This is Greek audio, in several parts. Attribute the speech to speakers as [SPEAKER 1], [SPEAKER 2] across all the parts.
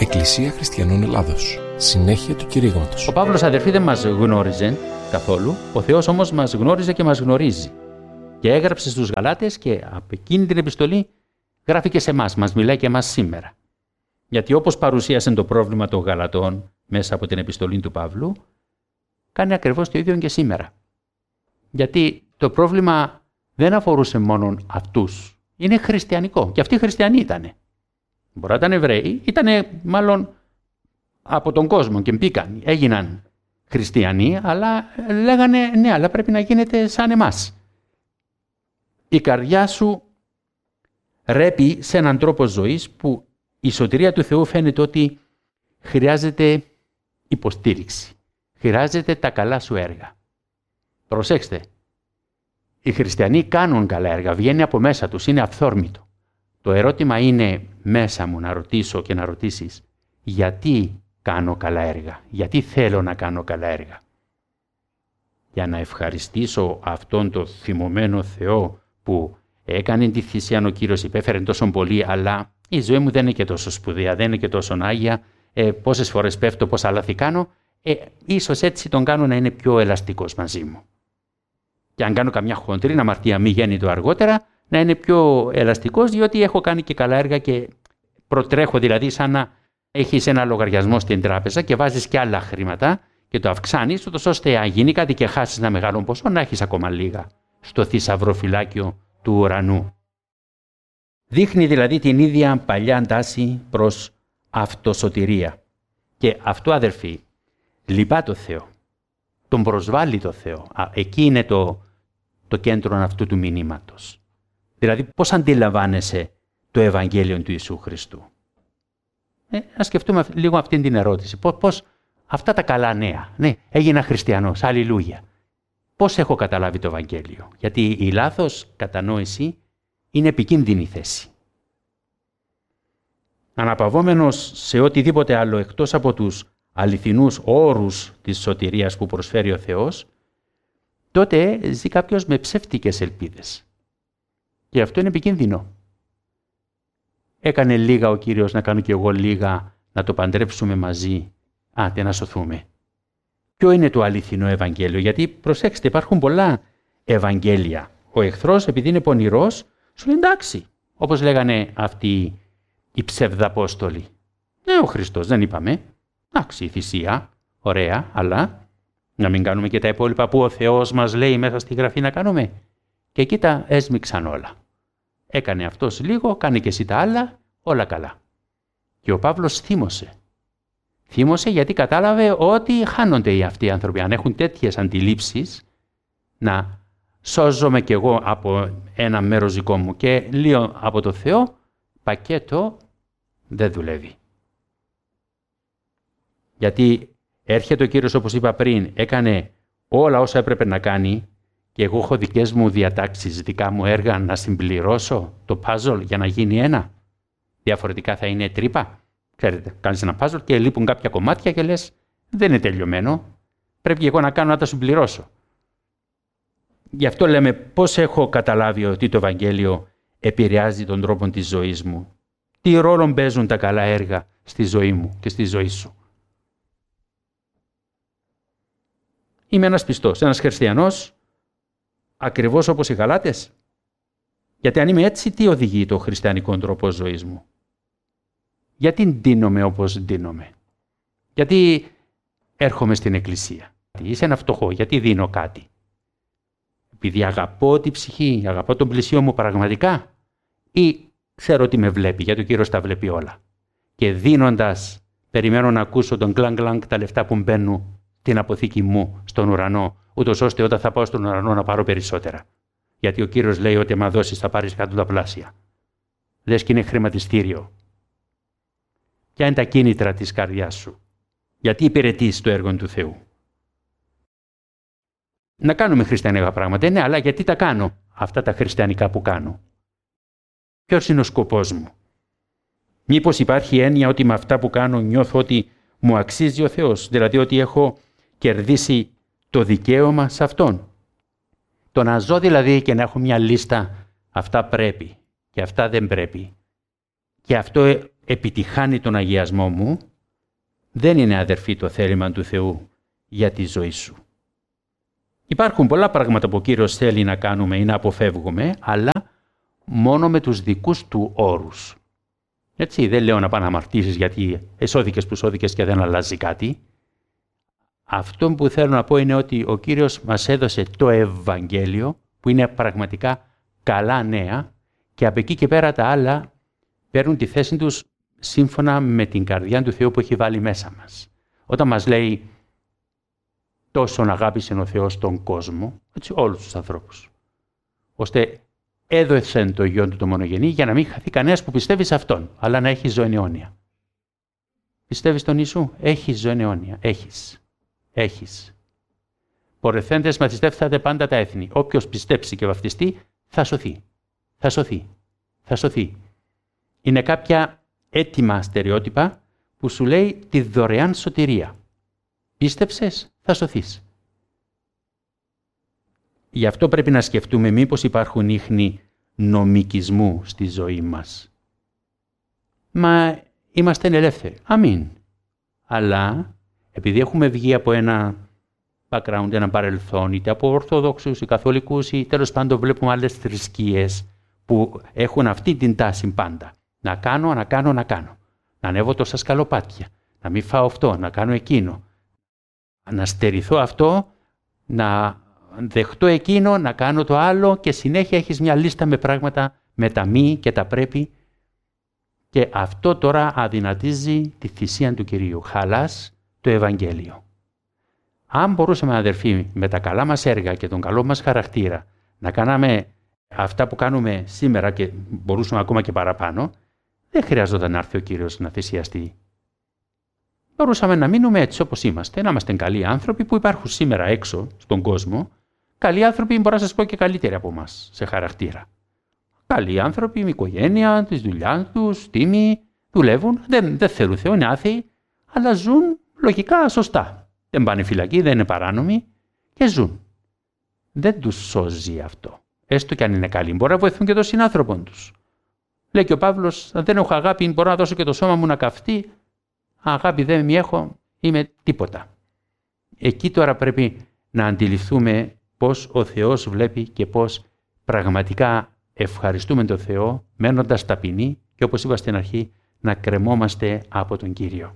[SPEAKER 1] Εκκλησία Χριστιανών Ελλάδος. Συνέχεια του κηρύγματος.
[SPEAKER 2] Ο Παύλος, αδερφοί, δεν μας γνώριζε καθόλου. Ο Θεός όμως μας γνώριζε και μας γνωρίζει. Και έγραψε στους Γαλάτες και από εκείνη την επιστολή γράφει και σε εμάς, μας μιλάει και εμάς σήμερα. Γιατί όπως παρουσίασε το πρόβλημα των Γαλατών μέσα από την επιστολή του Παύλου, κάνει ακριβώς το ίδιο και σήμερα. Γιατί το πρόβλημα δεν αφορούσε μόνο αυτούς. Είναι χριστιανικό. Και αυτοί χριστιανοί ήτανε. Μπορεί να ήταν Εβραίοι, ήτανε μάλλον από τον κόσμο και μπήκαν, έγιναν χριστιανοί, αλλά λέγανε ναι, αλλά πρέπει να γίνεται σαν εμάς. Η καρδιά σου ρέπει σε έναν τρόπο ζωής που η σωτηρία του Θεού φαίνεται ότι χρειάζεται υποστήριξη. Χρειάζεται τα καλά σου έργα. Προσέξτε, οι χριστιανοί κάνουν καλά έργα, βγαίνει από μέσα τους, είναι αυθόρμητο. Το ερώτημα είναι μέσα μου να ρωτήσω και να ρωτήσεις γιατί κάνω καλά έργα, γιατί θέλω να κάνω καλά έργα. Για να ευχαριστήσω αυτόν τον θυμωμένο Θεό που έκανε τη θυσία ο Κύριος, υπέφερε τόσο πολύ, αλλά η ζωή μου δεν είναι και τόσο σπουδαία, δεν είναι και τόσο άγια, πόσες φορές πέφτω, πόσα λάθη κάνω, ίσως έτσι τον κάνω να είναι πιο ελαστικός μαζί μου. Και αν κάνω καμιά χοντρή αμαρτία, μη γέννητο αργότερα, να είναι πιο ελαστικός, διότι έχω κάνει και καλά έργα και προτρέχω, δηλαδή σαν να έχεις ένα λογαριασμό στην τράπεζα και βάζεις και άλλα χρήματα και το αυξάνεις, ώστε αν γίνει κάτι και χάσεις ένα μεγάλο ποσό, να έχεις ακόμα λίγα στο θησαυροφυλάκιο του ουρανού. Δείχνει δηλαδή την ίδια παλιά τάση προς αυτοσωτηρία. Και αυτό, αδερφοί, λυπά το Θεό. Τον προσβάλλει το Θεό. Εκεί είναι το κέντρο αυτού του μηνύματος. Δηλαδή, πώς αντιλαμβάνεσαι το Ευαγγέλιο του Ιησού Χριστού. Ας σκεφτούμε λίγο αυτή την ερώτηση. Πώς αυτά τα καλά νέα. Ναι, έγινα χριστιανός, αλληλούια. Πώς έχω καταλάβει το Ευαγγέλιο. Γιατί η λάθος κατανόηση είναι επικίνδυνη θέση. Αναπαυόμενος σε οτιδήποτε άλλο εκτός από τους αληθινούς όρους της σωτηρίας που προσφέρει ο Θεός, τότε ζει κάποιος με ψεύτικες ελπίδες. Και αυτό είναι επικίνδυνο. Έκανε λίγα ο Κύριος, να κάνω κι εγώ λίγα, να το παντρέψουμε μαζί, άντε να σωθούμε. Ποιο είναι το αληθινό Ευαγγέλιο? Γιατί προσέξτε, υπάρχουν πολλά Ευαγγέλια. Ο εχθρός, επειδή είναι πονηρός, σου λέει εντάξει, όπως λέγανε αυτοί οι ψευδαπόστολοι. Ναι, ο Χριστός δεν είπαμε. Εντάξει, η θυσία, ωραία, αλλά να μην κάνουμε και τα υπόλοιπα που ο Θεός μας λέει μέσα στη Γραφή να κάνουμε. Και εκεί τα έσμιξαν όλα. Έκανε αυτός λίγο, κάνει και εσύ τα άλλα, όλα καλά. Και ο Παύλος θύμωσε. Θύμωσε γιατί κατάλαβε ότι χάνονται οι αυτοί οι άνθρωποι. Αν έχουν τέτοιες αντιλήψεις, να σώζομαι κι εγώ από ένα μέρος δικό μου και λίγο από το Θεό, πακέτο δεν δουλεύει. Γιατί έρχεται ο Κύριος, όπως είπα πριν, έκανε όλα όσα έπρεπε να κάνει και εγώ έχω δικές μου διατάξεις, δικά μου έργα να συμπληρώσω το puzzle για να γίνει ένα. Διαφορετικά θα είναι τρύπα. Ξέρετε, κάνεις ένα puzzle και λείπουν κάποια κομμάτια και λες δεν είναι τελειωμένο. Πρέπει και εγώ να κάνω να τα συμπληρώσω. Γι' αυτό λέμε πώς έχω καταλάβει ότι το Ευαγγέλιο επηρεάζει τον τρόπο της ζωής μου. Τι ρόλο παίζουν τα καλά έργα στη ζωή μου και στη ζωή σου. Είμαι ένας πιστός, ένας χριστιανός, ακριβώς όπως οι Γαλάτες. Γιατί αν είμαι έτσι, τι οδηγεί το χριστιανικό τρόπο ζωής μου? Γιατί ντύνομαι όπως ντύνομαι? Γιατί έρχομαι στην εκκλησία? Είσαι ένα φτωχό, γιατί δίνω κάτι? Επειδή αγαπώ τη ψυχή, αγαπώ τον πλησίο μου πραγματικά, ή ξέρω ότι με βλέπει, γιατί ο Κύριος τα βλέπει όλα. Και δίνοντας, περιμένω να ακούσω τον κλανγκ-κλανγκ τα λεφτά που μπαίνουν την αποθήκη μου στον ουρανό, ούτως ώστε όταν θα πάω στον ουρανό να πάρω περισσότερα. Γιατί ο Κύριος λέει ότι άμα δώσεις θα πάρεις εκατονταπλάσια. Λες και είναι χρηματιστήριο. Ποια είναι τα κίνητρα της καρδιάς σου? Γιατί υπηρετείς το έργο του Θεού? Να κάνουμε χριστιανικά πράγματα, ναι, αλλά γιατί τα κάνω αυτά τα χριστιανικά που κάνω? Ποιος είναι ο σκοπός μου? Μήπως υπάρχει έννοια ότι με αυτά που κάνω νιώθω ότι μου αξίζει ο Θεός, δηλαδή ότι έχω κερδίσει το δικαίωμα σε Αυτόν? Το να ζω δηλαδή και να έχω μια λίστα, αυτά πρέπει και αυτά δεν πρέπει, και αυτό επιτυχάνει τον αγιασμό μου, δεν είναι, αδερφοί, το θέλημα του Θεού για τη ζωή σου. Υπάρχουν πολλά πράγματα που ο Κύριος θέλει να κάνουμε ή να αποφεύγουμε, αλλά μόνο με τους δικούς του όρους. Έτσι, δεν λέω να πάνε να αμαρτήσεις γιατί εσώδικες που σώδικες και δεν αλλάζει κάτι. Αυτό που θέλω να πω είναι ότι ο Κύριος μας έδωσε το Ευαγγέλιο, που είναι πραγματικά καλά νέα, και από εκεί και πέρα τα άλλα παίρνουν τη θέση τους σύμφωνα με την καρδιά του Θεού που έχει βάλει μέσα μας. Όταν μας λέει τόσον αγάπησε ο Θεός τον κόσμο, έτσι, όλους τους ανθρώπους, ώστε έδωσε το Υιόν του το μονογενή για να μην χαθεί κανένας που πιστεύει σε Αυτόν, αλλά να έχει ζωή αιώνια. Πιστεύεις στον Ιησού? Έχεις ζωή αιώνια. Έχεις. Πορευθέντες μαθηστεύσατε πάντα τα έθνη. Όποιος πιστέψει και βαφτιστεί θα σωθεί. Είναι κάποια έτοιμα στερεότυπα που σου λέει τη δωρεάν σωτηρία. Πίστεψες, θα σωθείς. Γι' αυτό πρέπει να σκεφτούμε μήπως υπάρχουν ίχνη νομικισμού στη ζωή μας. Μα είμαστε ελεύθεροι. Αμήν. Αλλά επειδή έχουμε βγει από ένα background, ένα παρελθόν, είτε από Ορθόδοξους ή Καθολικούς ή τέλος πάντων βλέπουμε άλλες θρησκείες που έχουν αυτή την τάση πάντα. Να κάνω. Να ανέβω τόσα σκαλοπάτια. Να μην φάω αυτό, να κάνω εκείνο. Να στερηθώ αυτό, να δεχτώ εκείνο, να κάνω το άλλο και συνέχεια έχεις μια λίστα με πράγματα, με τα μη και τα πρέπει. Και αυτό τώρα αδυνατίζει τη θυσία του Κυρίου. Χαλάς το Ευαγγέλιο. Αν μπορούσαμε, αδερφοί, με τα καλά μας έργα και τον καλό μας χαρακτήρα να κάναμε αυτά που κάνουμε σήμερα και μπορούσαμε ακόμα και παραπάνω, δεν χρειάζονταν να έρθει ο Κύριος να θυσιαστεί. Μπορούσαμε να μείνουμε έτσι όπως είμαστε, να είμαστε καλοί άνθρωποι που υπάρχουν σήμερα έξω στον κόσμο. Καλοί άνθρωποι, μπορώ να σας πω, και καλύτεροι από εμάς σε χαρακτήρα. Καλοί άνθρωποι με οικογένεια, τη δουλειά τους, τίμοι, δουλεύουν, δεν θέλουν Θεό, είναι άθεοι, αλλά ζουν λογικά σωστά. Δεν πάνε φυλακή, δεν είναι παράνομοι και ζουν. Δεν τους σώζει αυτό. Έστω και αν είναι καλοί, μπορεί να βοηθούν και τον συνάνθρωπο τους. Λέει και ο Παύλος, αν δεν έχω αγάπη, μπορώ να δώσω και το σώμα μου να καυτεί. Αγάπη δεν μη έχω, είμαι τίποτα. Εκεί τώρα πρέπει να αντιληφθούμε πώς ο Θεός βλέπει και πώς πραγματικά ευχαριστούμε τον Θεό, μένοντας ταπεινοί και όπως είπα στην αρχή, να κρεμόμαστε από τον Κύριο.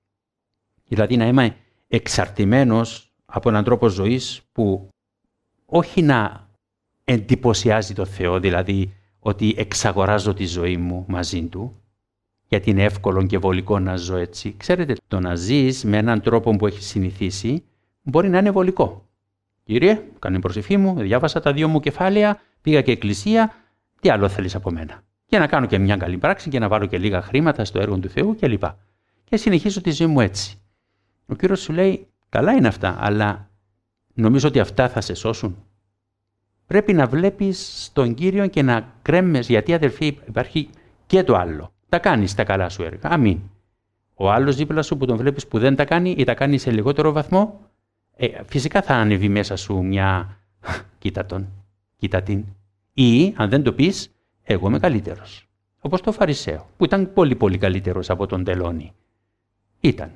[SPEAKER 2] Δηλαδή να είμαι εξαρτημένος από έναν τρόπο ζωής που όχι να εντυπωσιάζει τον Θεό, δηλαδή ότι εξαγοράζω τη ζωή μου μαζί Του, γιατί είναι εύκολο και βολικό να ζω έτσι. Ξέρετε, το να ζεις με έναν τρόπο που έχει συνηθίσει μπορεί να είναι βολικό. Κύριε, κάνω προσευχή μου, διάβασα τα 2 μου κεφάλαια, πήγα και εκκλησία, τι άλλο θέλεις από μένα? Και να κάνω και μια καλή πράξη και να βάλω και λίγα χρήματα στο έργο του Θεού κλπ. Και συνεχίζω τη ζωή μου έτσι. Ο Κύριος σου λέει, καλά είναι αυτά, αλλά νομίζω ότι αυτά θα σε σώσουν? Πρέπει να βλέπεις στον Κύριο και να κρέμες, γιατί αδερφοί υπάρχει και το άλλο. Τα κάνεις τα καλά σου έργα. Αμήν. Ο άλλος δίπλα σου που τον βλέπεις που δεν τα κάνει ή τα κάνει σε λιγότερο βαθμό, φυσικά θα ανεβεί μέσα σου μια κοίτα τον, κοίτα την. Ή αν δεν το πεις, εγώ είμαι καλύτερος. Όπως το Φαρισαίο, που ήταν πολύ καλύτερος από τον τελώνη. Ήταν.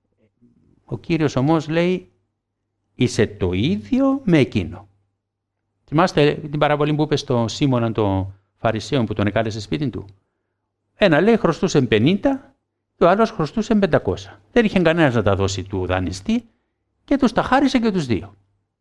[SPEAKER 2] Ο Κύριος όμως λέει, είσαι το ίδιο με εκείνο. Θυμάστε την παραβολή που είπε στο Σίμωνα το Φαρισαίο που τον εκάλεσε σπίτι του? Ένα λέει χρωστούσε 50 και ο άλλος χρωστούσε 500. Δεν είχε κανένας να τα δώσει του δανειστή και τους τα χάρισε και τους δύο.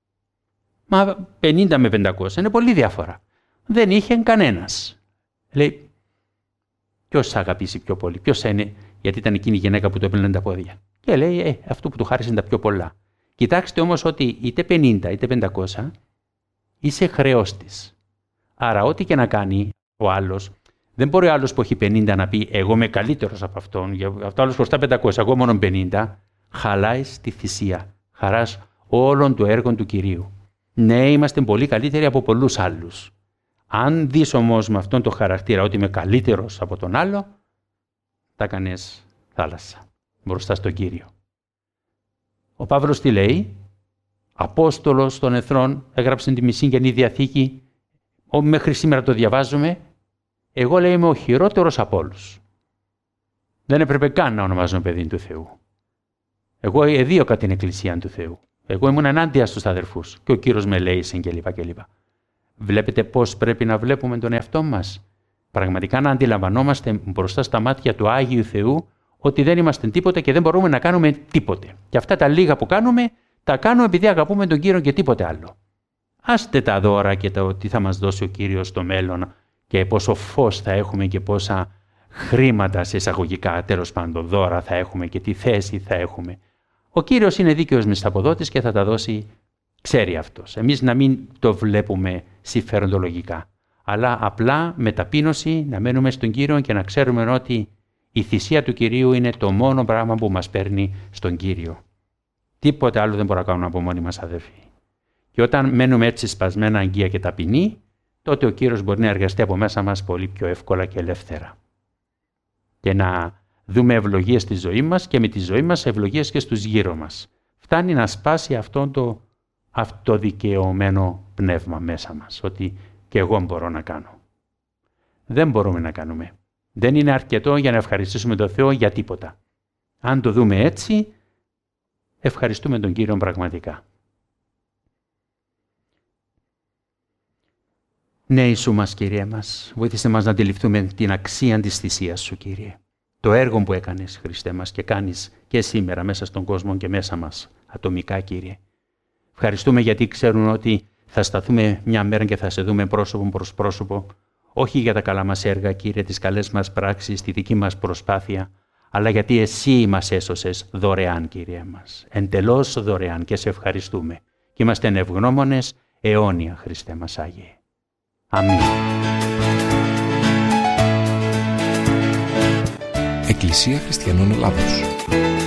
[SPEAKER 2] Μα 50 με 500 είναι πολύ διαφορά. Δεν είχε κανένας. Λέει, ποιος θα αγαπήσει πιο πολύ, ποιος είναι, γιατί ήταν εκείνη η γυναίκα που του έπαιρνε τα πόδια. Και λέει, αυτό που του χάρισε είναι τα πιο πολλά. Κοιτάξτε όμως ότι είτε 50 είτε 500 είσαι χρέος της. Άρα ό,τι και να κάνει ο άλλος, δεν μπορεί ο άλλος που έχει 50 να πει εγώ είμαι καλύτερος από αυτόν, αυτό άλλος χρωστά 500, εγώ μόνο 50. Χαλάει τη θυσία, χαράς όλων των έργων του Κυρίου. Ναι, είμαστε πολύ καλύτεροι από πολλούς άλλους. Αν δεις όμως με αυτόν τον χαρακτήρα ότι είμαι καλύτερος από τον άλλο, θα κάνεις θάλασσα μπροστά στον Κύριο. Ο Παύλος τι λέει? Απόστολος των εθνών, έγραψε τη μισή Καινή Διαθήκη, μέχρι σήμερα το διαβάζουμε. Εγώ λέει είμαι ο χειρότερος από όλους. Δεν έπρεπε καν να ονομάζομαι παιδί του Θεού. Εγώ εδίωκα την Εκκλησία του Θεού. Εγώ ήμουν ενάντια στους αδερφούς και ο Κύριος με ελέησε κλπ. Βλέπετε πώς πρέπει να βλέπουμε τον εαυτό μας. Πραγματικά να αντιλαμβανόμαστε μπροστά στα μάτια του Άγιου Θεού ότι δεν είμαστε τίποτε και δεν μπορούμε να κάνουμε τίποτε. Και αυτά τα λίγα που κάνουμε, τα κάνουμε επειδή αγαπούμε τον Κύριο και τίποτε άλλο. Άστε τα δώρα και το τι θα μας δώσει ο Κύριος στο μέλλον και πόσο φως θα έχουμε και πόσα χρήματα σε εισαγωγικά τέλος πάντων δώρα θα έχουμε και τι θέση θα έχουμε. Ο Κύριος είναι δίκαιος μισθαποδότης και θα τα δώσει, ξέρει αυτός. Εμείς να μην το βλέπουμε συμφεροντολογικά, αλλά απλά με ταπείνωση να μένουμε στον Κύριο και να ξέρουμε ότι η θυσία του Κυρίου είναι το μόνο πράγμα που μας παίρνει στον Κύριο. Τίποτε άλλο δεν μπορούμε να κάνουμε από μόνοι μας, αδερφοί. Και όταν μένουμε έτσι σπασμένα αγγεία και ταπεινοί, τότε ο Κύριος μπορεί να εργαστεί από μέσα μας πολύ πιο εύκολα και ελεύθερα. Και να δούμε ευλογίες στη ζωή μας και με τη ζωή μας ευλογίες και στους γύρω μας. Φτάνει να σπάσει αυτό το αυτοδικαιωμένο πνεύμα μέσα μας, ότι και εγώ μπορώ να κάνω. Δεν μπορούμε να κάνουμε. Δεν είναι αρκετό για να ευχαριστήσουμε τον Θεό για τίποτα. Αν το δούμε έτσι, ευχαριστούμε τον Κύριο πραγματικά. Ναι, Ιησού μας, Κύριε μας, βοήθησε μας να αντιληφθούμε την αξία της θυσίας Σου, Κύριε. Το έργο που έκανες, Χριστέ μας, και κάνεις και σήμερα μέσα στον κόσμο και μέσα μας, ατομικά, Κύριε. Ευχαριστούμε γιατί ξέρουν ότι θα σταθούμε μια μέρα και θα σε δούμε πρόσωπο προς πρόσωπο, όχι για τα καλά μας έργα, Κύριε, τις καλές μας πράξεις, τη δική μας προσπάθεια, αλλά γιατί Εσύ μας έσωσες δωρεάν, Κύριε μας. Εντελώς δωρεάν και σε ευχαριστούμε. Και είμαστε ευγνώμονες αιώνια, Χριστέ μας Άγιε. Αμήν.
[SPEAKER 1] Εκκλησία Χριστιανών Ελλάδος.